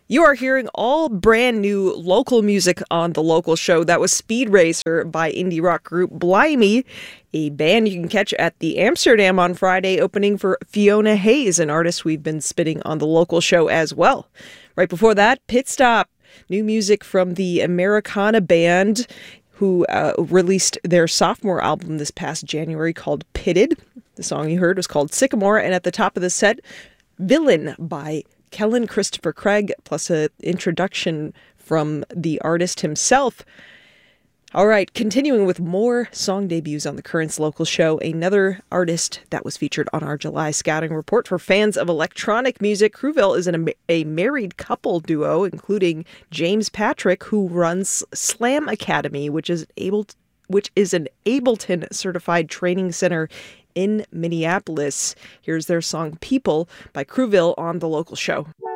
You are hearing all brand new local music on The Local Show. That was Speed Racer by indie rock group Blimey, a band you can catch at the Amsterdam on Friday, opening for Fiona Hayes, an artist we've been spitting on The Local Show as well. Right before that, Pit Stop, new music from the Americana band, who released their sophomore album this past January called Pitted. The song you heard was called Sycamore, and at the top of the set, Villain by Kellen Christopher Craig, plus an introduction from the artist himself. All right, continuing with more song debuts on the Currents Local Show, another artist that was featured on our July scouting report for fans of electronic music. Crewville is a married couple duo, including James Patrick, who runs Slam Academy, which is an Ableton certified training center in Minneapolis. Here's their song People by Crewville on The Local Show.